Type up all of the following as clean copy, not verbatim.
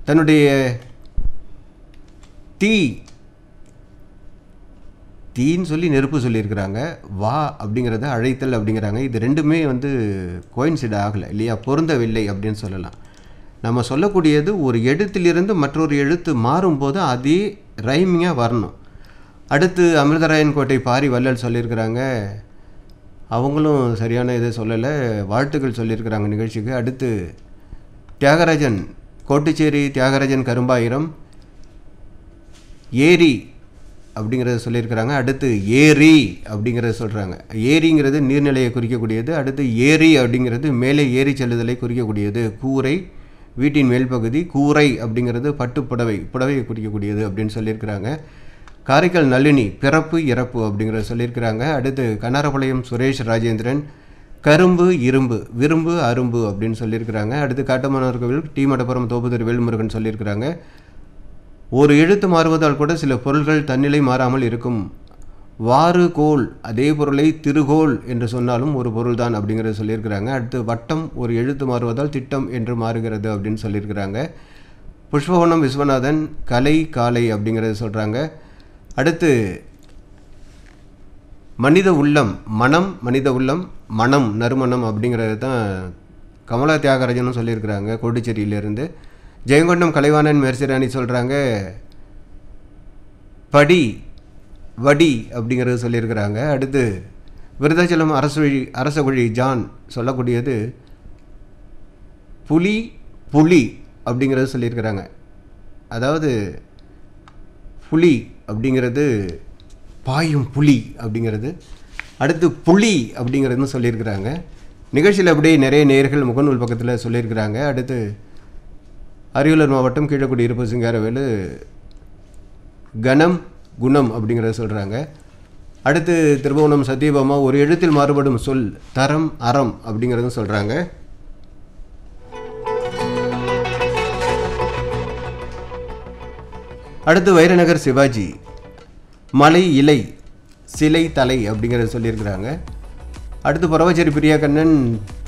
தன்னுடைய தீன்னு சொல்லி நெருப்பு சொல்லியிருக்கிறாங்க. வா அப்படிங்கிறத அழைத்தல் அப்படிங்கிறாங்க. இது ரெண்டுமே கோயின்சிட் ஆகலை இல்லையா, பொருந்தவில்லை அப்படின்னு சொல்லலாம். நம்ம சொல்லக்கூடியது ஒரு எழுத்திலிருந்து மற்றொரு எழுத்து மாறும்போது அதே ரைமிங்காக வரணும். அடுத்து அமிர்தராயன் கோட்டை பாரி வள்ளல் சொல்லியிருக்கிறாங்க. அவங்களும் சரியான இதை சொல்லலை, வாழ்த்துக்கள் சொல்லியிருக்கிறாங்க நிகழ்ச்சிக்கு. அடுத்து தியாகராஜன் கோட்டுச்சேரி தியாகராஜன் கரும்பாயிரம் ஏரி அப்படிங்கிறத சொல்லியிருக்கிறாங்க. அடுத்து ஏரி அப்படிங்கிறத சொல்கிறாங்க. ஏரிங்கிறது நீர்நிலையை குறிக்கக்கூடியது. அடுத்து ஏரி அப்படிங்கிறது மேலே ஏறி செல்லுதலை குறிக்கக்கூடியது. கூரை வீட்டின் மேல் பகுதி, கூரை அப்படிங்கிறது பட்டு புடவையை குறிக்கக்கூடியது அப்படின்னு சொல்லியிருக்கிறாங்க. காரைக்கால் நளினி பிறப்பு இறப்பு அப்படிங்கிறத சொல்லியிருக்கிறாங்க. அடுத்து கனாரபாளையம் சுரேஷ் ராஜேந்திரன் கரும்பு இரும்பு விரும்பு அரும்பு அப்படின்னு சொல்லியிருக்கிறாங்க. அடுத்து காட்டுமன்னார் கோவில் டி மடப்புரம் தோப்புதர் வேல்முருகன் சொல்லியிருக்கிறாங்க. ஒரு எழுத்து மாறுவதால் கூட சில பொருள்கள் தன்னிலை மாறாமல் இருக்கும். வாறு கோல் அதே பொருளை திருகோல் என்று சொன்னாலும் ஒரு பொருள் தான் அப்படிங்கிறத சொல்லியிருக்கிறாங்க. அடுத்து வட்டம் ஒரு எழுத்து மாறுவதால் திட்டம் என்று மாறுகிறது அப்படின்னு சொல்லியிருக்கிறாங்க. புஷ்பவனம் விஸ்வநாதன் கலை காலை அப்படிங்கிறத சொல்கிறாங்க. அடுத்து மனித உள்ளம் மனம், மனித உள்ளம் மனம் நறுமணம் அப்படிங்கிறது தான் கமலா தியாகராஜனும் சொல்லியிருக்கிறாங்க கோட்டுச்சேரியிலேருந்து. ஜெயங்கொண்டம் கலைவாணன் மெர்சிராணி சொல்கிறாங்க படி வடி அப்படிங்கிறது சொல்லியிருக்கிறாங்க. அடுத்து விருதாச்சலம் அரசகுழி ஜான் சொல்லக்கூடியது புலி புலி அப்படிங்கிறது சொல்லியிருக்கிறாங்க. அதாவது புலி அப்படிங்கிறது பாயும் புலி அப்படிங்கிறது. அடுத்து புலி அப்படிங்கிறதுன்னு சொல்லியிருக்கிறாங்க. நிகழ்ச்சியில் அப்படியே நிறைய நேயர்கள் முகநூல் பக்கத்தில் சொல்லியிருக்கிறாங்க. அடுத்து அரியலூர் மாவட்டம் கீழக்குடி இருப்பு சிங்காரவேலு கணம் குணம் அப்படிங்கிறத சொல்கிறாங்க. அடுத்து திருபுவனம் சத்யபாமா ஒரு எழுத்தில் மாறுபடும் சொல் தரம் அறம் அப்படிங்கிறதும் சொல்கிறாங்க. அடுத்து வைரநகர் சிவாஜி மலை இலை சிலை தலை அப்படிங்கிறத சொல்லியிருக்கிறாங்க. அடுத்து பரவச்சேரி பிரியாக்கண்ணன்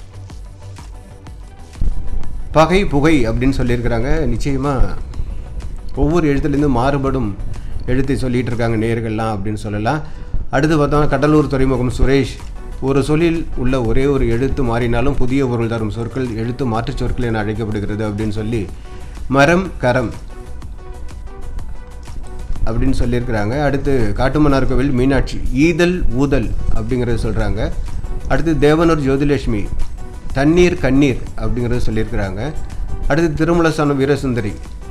பகை புகை அப்படின்னு சொல்லியிருக்கிறாங்க. நிச்சயமாக ஒவ்வொரு எழுத்துலேருந்து மாறுபடும் எழுத்தை சொல்லிகிட்டு இருக்காங்க நேயர்கள்லாம் அப்படின்னு சொல்லலாம். அடுத்து பார்த்தோம்னா கடலூர் துறைமுகம் சுரேஷ் ஒரு சொல்லில் உள்ள ஒரே ஒரு எழுத்து மாறினாலும் புதிய பொருள் தரும் சொற்கள் எழுத்து மாற்றுச் சொற்கள் என அழைக்கப்படுகிறது அப்படின்னு சொல்லி மரம் கரம் அப்படின்னு சொல்லியிருக்கிறாங்க. அடுத்து காட்டுமன்னார் கோவில் மீனாட்சி ஈதல் ஊதல் அப்படிங்கிறத சொல்கிறாங்க. அடுத்து தேவனூர் ஜோதிலட்சுமி தண்ணீர் கண்ணீர் அப்படிங்கிறத சொல்லியிருக்கிறாங்க. அடுத்து திருமலசானம் வீரசுந்தரி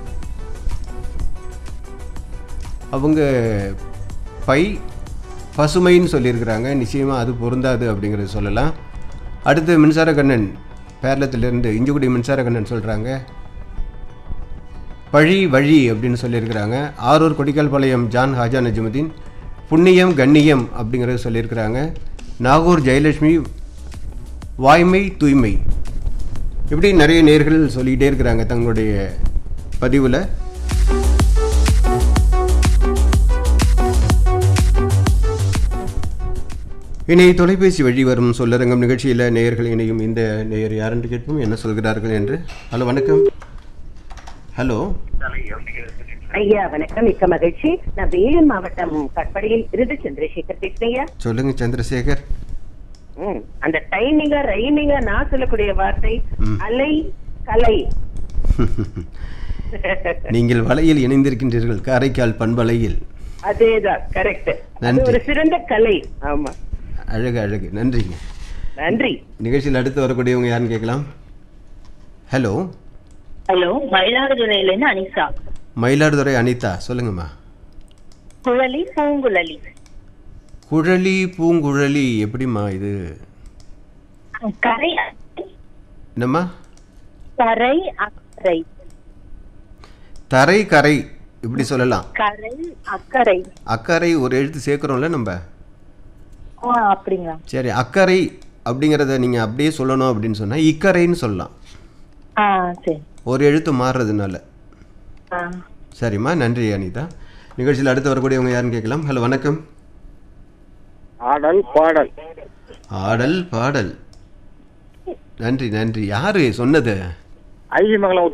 அவங்க பை பசுமைன்னு சொல்லியிருக்கிறாங்க. நிச்சயமாக அது பொருந்தாது அப்படிங்கிறத சொல்லலாம். அடுத்து மின்சார கண்ணன் பேரளத்திலிருந்து இஞ்சிக்குடி மின்சார கண்ணன் சொல்கிறாங்க பழி வழி அப்படின்னு சொல்லியிருக்கிறாங்க. ஆரூர் கொடிக்கால்பாளையம் ஜான் ஹாஜா நஜ்முதீன் புண்ணியம் கண்ணியம் அப்படிங்கிறத சொல்லியிருக்கிறாங்க. நாகூர் ஜெயலட்சுமி வாய்மை தூய்மை. இப்படி நிறைய நேர்கள் சொல்லிகிட்டே இருக்கிறாங்க தங்களுடைய பதிவில். இணைய தொலைபேசி வழி வரும் சொல்லரங்கம் நிகழ்ச்சியில் நேயர்கள் இணையும் இந்த நேயர் யாரென்று கேட்போம் என்ன சொல்கிறார்கள் என்று. ஹலோ வணக்கம். ஹலோ ஐயா வணக்கம், மிக்க மகிழ்ச்சி. நான் வேலூர் மாவட்டம் கட்படியில் இருந்து சந்திரசேகர் பேசுறேன். சொல்லுங்க சந்திரசேகர். அந்த டைமிங்கா ரைமிங்கா நான் சொல்லக்கூடிய வார்த்தை அலை கலை. நீங்கள் வலையில் இணைந்திருக்கின்றீர்கள் காரைக்கால் பண்பலையில். அதேதான், கரெக்ட். ஒரு சிறந்த கலை. ஆமா, அழகு அழகு. நன்றிங்க. நன்றி. நிகழ்ச்சியில் அடுத்து வரக்கூடியவங்க யாருன்னு கேட்கலாம். Hello hello, மயிலாடுதுறையிலேருந்து Anitha. மயிலாடுதுறை அனிதா, சொல்லுங்கம்மா. குழலி பூங்குழலி. குழலி பூங்குழலி எப்படிம்மா இது? கரை என்னம்மா? கரை அக்கரை. தரை கரை இப்படி சொல்லலாம். கரை அக்கரை. அக்கறை ஒரு எழுத்து சேர்க்குறோம்ல நம்ம. அப்படிங்களா? சரி, அக்கறை அப்படிங்கிறத நீங்கள் அப்படியே சொல்லணும் அப்படின்னு சொன்னால் இக்கரைன்னு சொல்லலாம். சரி, ஒரு எழுத்து மாறுறதுனால. சரிம்மா, நன்றி அனிதா. நிகழ்ச்சியில் அடுத்து வரக்கூடியவங்க யாருன்னு கேட்கலாம். ஹலோ வணக்கம். ஆடல் பாடல். ஆடல் பாடல். நன்றி நன்றி. யாரு சொன்னது? ஐயமங்கலம்